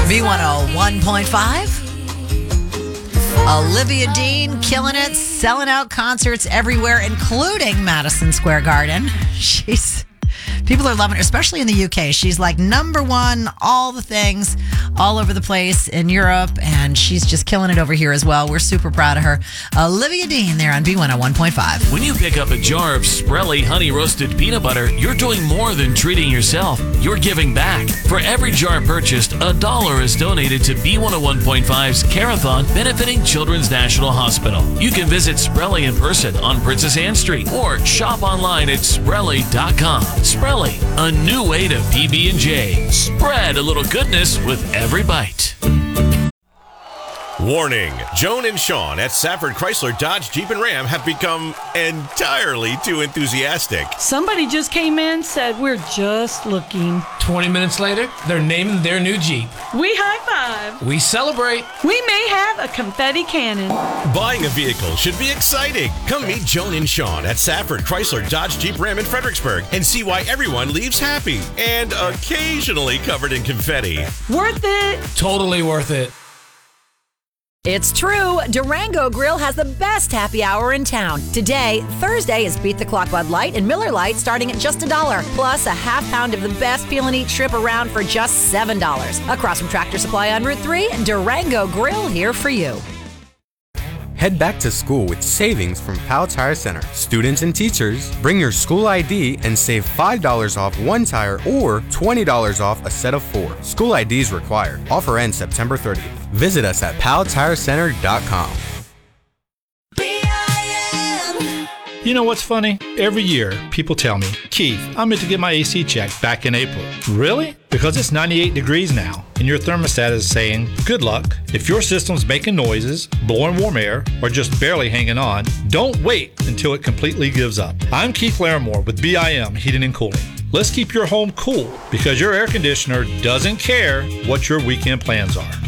B101.5. Olivia Dean killing it, selling out concerts everywhere, including Madison Square Garden. People are loving her, especially in the UK. She's like number one, all the things, all over the place in Europe, and she's just killing it over here as well. We're super proud of her. Olivia Dean there on B101.5. When you pick up a jar of Sprelly honey roasted peanut butter, you're doing more than treating yourself. You're giving back. For every jar purchased, $1 is donated to B101.5's Carathon benefiting Children's National Hospital. You can visit Sprelly in person on Princess Anne Street or shop online at Sprelly.com. Sprelly, a new way to PB&J. Spread a little goodness with every bite. Warning, Joan and Sean at Safford Chrysler Dodge Jeep and Ram have become entirely too enthusiastic. Somebody just came in, said we're just looking. 20 minutes later, they're naming their new Jeep. We high five. We celebrate. We may have a confetti cannon. Buying a vehicle should be exciting. Come meet Joan and Sean at Safford Chrysler Dodge Jeep Ram in Fredericksburg and see why everyone leaves happy and occasionally covered in confetti. Worth it. Totally worth it. It's true. Durango Grill has the best happy hour in town. Today, Thursday, is Beat the Clock Bud Light and Miller Lite starting at just $1. Plus a half pound of the best peel and eat shrimp around for just $7. Across from Tractor Supply on Route 3, Durango Grill here for you. Head back to school with savings from Powell Tire Center. Students and teachers, bring your school ID and save $5 off one tire or $20 off a set of 4. School IDs required. Offer ends September 30th. Visit us at PowellTireCenter.com. You know what's funny? Every year, people tell me, Keith, I'm meant to get my AC checked back in April. Really? Because it's 98 degrees now, and your thermostat is saying, good luck. If your system's making noises, blowing warm air, or just barely hanging on, don't wait until it completely gives up. I'm Keith Larimore with BIM Heating and Cooling. Let's keep your home cool, because your air conditioner doesn't care what your weekend plans are.